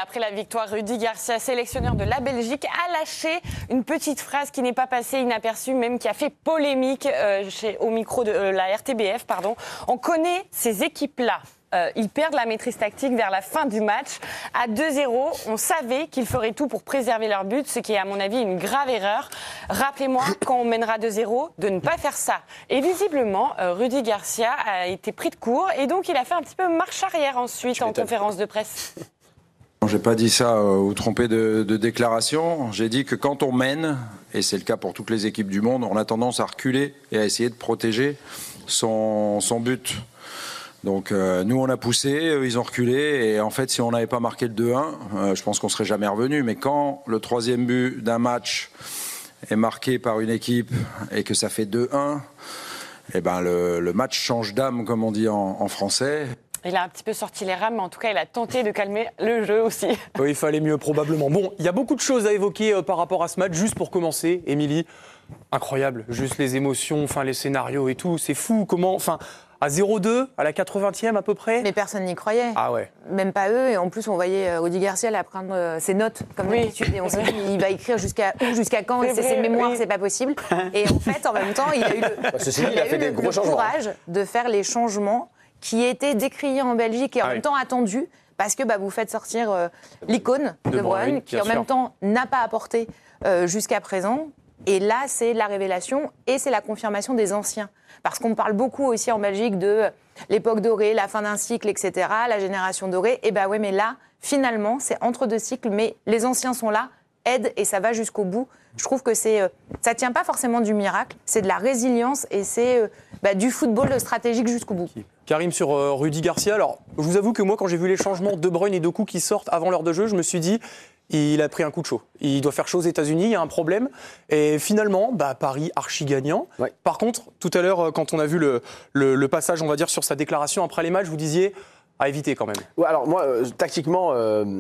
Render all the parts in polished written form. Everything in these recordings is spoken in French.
après la victoire, Rudy Garcia, sélectionneur de la Belgique, a lâché une petite phrase qui n'est pas passée inaperçue, même qui a fait polémique au micro de la RTBF. On connaît ces équipes-là. Ils perdent la maîtrise tactique vers la fin du match. À 2-0, on savait qu'ils feraient tout pour préserver leur but, ce qui est à mon avis une grave erreur. Rappelez-moi, quand on mènera 2-0, de ne pas faire ça. Et visiblement, Rudy Garcia a été pris de court et donc il a fait un petit peu marche arrière ensuite en conférence de presse. Je n'ai pas dit ça ou trompé de déclaration. J'ai dit que quand on mène, et c'est le cas pour toutes les équipes du monde, on a tendance à reculer et à essayer de protéger son but. Donc nous on a poussé, eux ils ont reculé et en fait si on n'avait pas marqué le 2-1, je pense qu'on ne serait jamais revenu. Mais quand le troisième but d'un match est marqué par une équipe et que ça fait 2-1, eh ben le match change d'âme comme on dit en français. Il a un petit peu sorti les rames, mais en tout cas, il a tenté de calmer le jeu aussi. Oui, il fallait mieux probablement. Bon, il y a beaucoup de choses à évoquer par rapport à ce match. Juste pour commencer, Émilie, incroyable. Juste les émotions, les scénarios et tout, c'est fou. Comment, à 0-2, à la 80e à peu près. Mais personne n'y croyait. Ah ouais. Même pas eux. Et en plus, on voyait Rudy Garcia là, prendre ses notes, comme d'habitude. Et on s'est dit, il va écrire jusqu'à quand. C'est ses mémoires, c'est pas possible. Et en fait, en même temps, il a eu le courage de faire les changements qui étaient décriés en Belgique et en même temps attendus. Parce que vous faites sortir l'icône de Bruyne, qui en même temps n'a pas apporté jusqu'à présent. Et là, c'est la révélation et c'est la confirmation des anciens. Parce qu'on parle beaucoup aussi en Belgique de l'époque dorée, la fin d'un cycle, etc., la génération dorée. Et oui, mais là, finalement, c'est entre deux cycles, mais les anciens sont là, aident et ça va jusqu'au bout. Je trouve que ça tient pas forcément du miracle, c'est de la résilience et c'est du football stratégique jusqu'au bout. Karim, sur Rudy Garcia, alors je vous avoue que moi, quand j'ai vu les changements De Bruyne et Doku qui sortent avant l'heure de jeu, je me suis dit, il a pris un coup de chaud. Il doit faire chaud aux États-Unis, il y a un problème. Et finalement, Paris archi gagnant. Ouais. Par contre, tout à l'heure, quand on a vu le passage, on va dire, sur sa déclaration après les matchs, vous disiez à éviter quand même. Ouais, alors moi, tactiquement,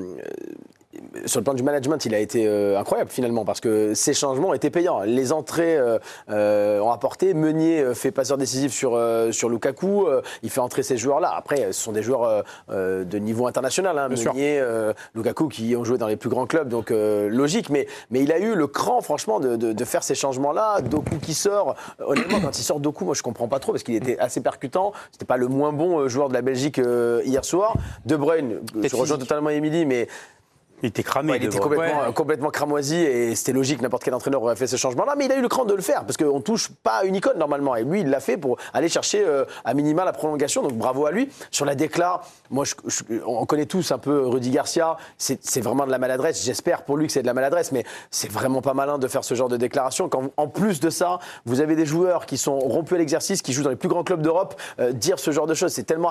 sur le plan du management, il a été incroyable finalement parce que ces changements étaient payants. Les entrées ont apporté. Meunier fait passeur décisif sur Lukaku. Il fait entrer ces joueurs-là. Après, ce sont des joueurs de niveau international. Meunier, Lukaku qui ont joué dans les plus grands clubs, donc logique. Mais il a eu le cran, franchement, de faire ces changements-là. Doku qui sort. Honnêtement, quand il sort Doku, moi je comprends pas trop parce qu'il était assez percutant. C'était pas le moins bon joueur de la Belgique hier soir. De Bruyne, je rejoins totalement Émilie, mais il était cramé. Il était complètement cramoisi et c'était logique, n'importe quel entraîneur aurait fait ce changement-là, mais il a eu le cran de le faire parce qu'on ne touche pas à une icône normalement et lui il l'a fait pour aller chercher à minima la prolongation, donc bravo à lui. Sur la décla, moi on connaît tous un peu Rudy Garcia, c'est vraiment de la maladresse, j'espère pour lui que c'est de la maladresse, mais c'est vraiment pas malin de faire ce genre de déclaration quand en plus de ça, vous avez des joueurs qui sont rompus à l'exercice, qui jouent dans les plus grands clubs d'Europe, dire ce genre de choses, c'est tellement